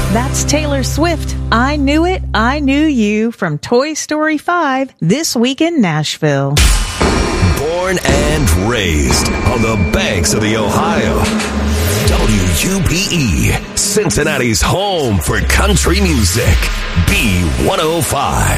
That's Taylor Swift. I Knew It, I Knew You from Toy Story 5 this week in Nashville. Born and raised on the banks of the Ohio. WUPE, Cincinnati's home for country music. B105.